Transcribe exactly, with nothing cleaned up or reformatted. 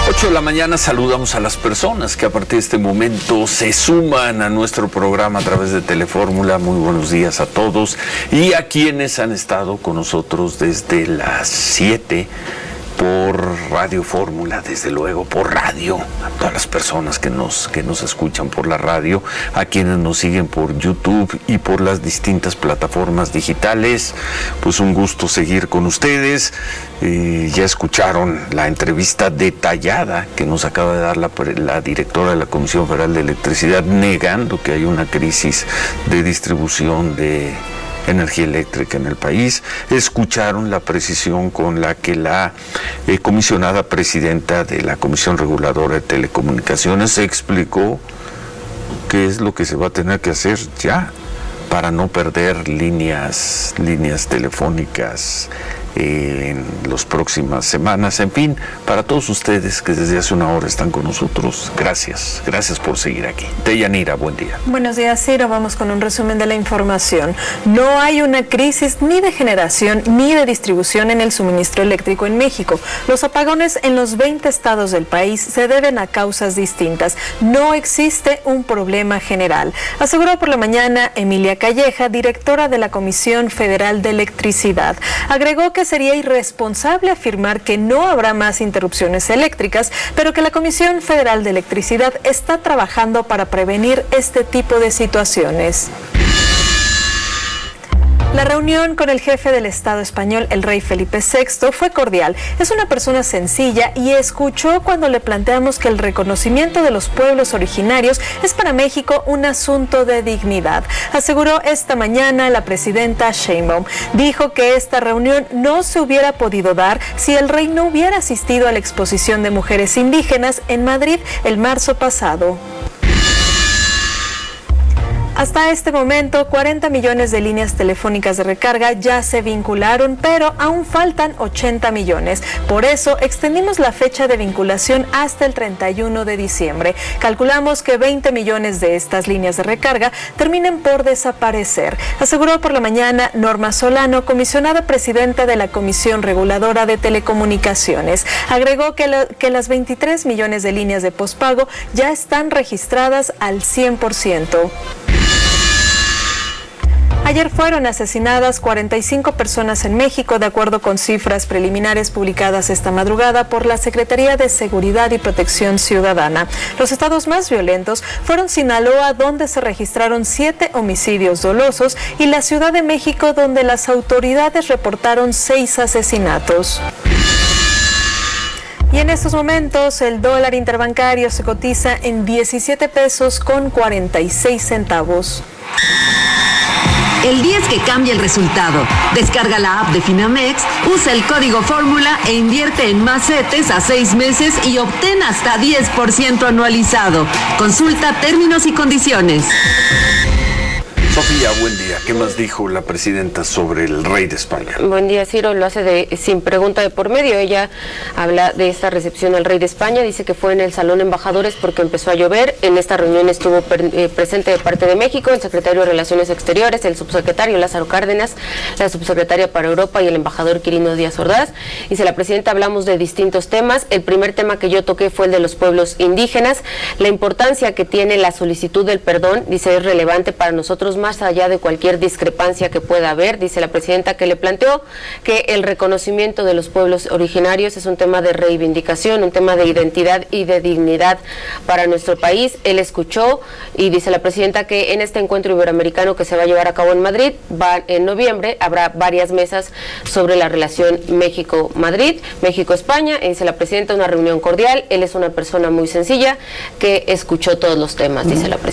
ocho de la mañana saludamos a las personas que a partir de este momento se suman a nuestro programa a través de Telefórmula. Muy buenos días a todos y a quienes han estado con nosotros desde las siete por Radio Fórmula, desde luego por radio, a todas las personas que nos, que nos escuchan por la radio, a quienes nos siguen por YouTube y por las distintas plataformas digitales. Pues un gusto seguir con ustedes. Eh, ya escucharon la entrevista detallada que nos acaba de dar la, la directora de la Comisión Federal de Electricidad, negando que hay una crisis de distribución de energía eléctrica en el país. Escucharon la precisión con la que la eh, comisionada presidenta de la Comisión Reguladora de Telecomunicaciones explicó qué es lo que se va a tener que hacer ya para no perder líneas, líneas telefónicas eh, en las próximas semanas. En fin, para todos ustedes que desde hace una hora están con nosotros, gracias, gracias por seguir aquí. Deyanira, buen día. Buenos días, Ciro. Vamos con un resumen de la información. No hay una crisis ni de generación ni de distribución en el suministro eléctrico en México. Los apagones en los veinte estados del país se deben a causas distintas. No existe un problema general, aseguró por la mañana Emilia Calleja, directora de la Comisión Federal de Electricidad. Agregó que sería irresponsable afirmar que no habrá más interrupciones eléctricas, pero que la Comisión Federal de Electricidad está trabajando para prevenir este tipo de situaciones. La reunión con el jefe del Estado español, el rey Felipe sexto, fue cordial. Es una persona sencilla y escuchó cuando le planteamos que el reconocimiento de los pueblos originarios es para México un asunto de dignidad. Aseguró esta mañana la presidenta Sheinbaum. Dijo que esta reunión no se hubiera podido dar si el rey no hubiera asistido a la exposición de mujeres indígenas en Madrid el marzo pasado. Hasta este momento, cuarenta millones de líneas telefónicas de recarga ya se vincularon, pero aún faltan ochenta millones. Por eso, extendimos la fecha de vinculación hasta el treinta y uno de diciembre. Calculamos que veinte millones de estas líneas de recarga terminen por desaparecer, aseguró por la mañana Norma Solano, comisionada presidenta de la Comisión Reguladora de Telecomunicaciones. Agregó que, la, que las veintitrés millones de líneas de pospago ya están registradas al cien por ciento. Ayer fueron asesinadas cuarenta y cinco personas en México, de acuerdo con cifras preliminares publicadas esta madrugada por la Secretaría de Seguridad y Protección Ciudadana. Los estados más violentos fueron Sinaloa, donde se registraron siete homicidios dolosos, y la Ciudad de México, donde las autoridades reportaron seis asesinatos. Y en estos momentos el dólar interbancario se cotiza en diecisiete pesos con cuarenta y seis centavos. El día es que cambia el resultado. Descarga la app de Finamex, usa el código Fórmula e invierte en más CETES a seis meses y obtén hasta diez por ciento anualizado. Consulta términos y condiciones. Sofía, buen día. ¿Qué más dijo la presidenta sobre el rey de España? Buen día, Ciro. Lo hace de, sin pregunta de por medio. Ella habla de esta recepción al rey de España. Dice que fue en el Salón Embajadores porque empezó a llover. En esta reunión estuvo per, eh, presente de parte de México el secretario de Relaciones Exteriores, el subsecretario Lázaro Cárdenas, la subsecretaria para Europa y el embajador Quirino Díaz Ordaz. Dice la presidenta, hablamos de distintos temas. El primer tema que yo toqué fue el de los pueblos indígenas. La importancia que tiene la solicitud del perdón, dice, es relevante para nosotros más más allá de cualquier discrepancia que pueda haber. Dice la presidenta que le planteó que el reconocimiento de los pueblos originarios es un tema de reivindicación, un tema de identidad y de dignidad para nuestro país. Él escuchó y dice la presidenta que en este encuentro iberoamericano que se va a llevar a cabo en Madrid, va en noviembre, habrá varias mesas sobre la relación México-Madrid, México-España. Dice la presidenta, una reunión cordial. Él es una persona muy sencilla que escuchó todos los temas, dice la presidenta.